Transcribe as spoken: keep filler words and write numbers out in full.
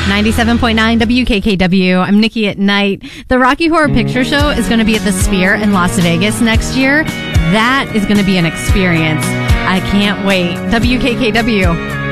ninety-seven point nine W K K W. I'm Nikki at Night. The Rocky Horror Picture Show is going to be at the Sphere in Las Vegas next year. That is going to be an experience. I can't wait. W K K W.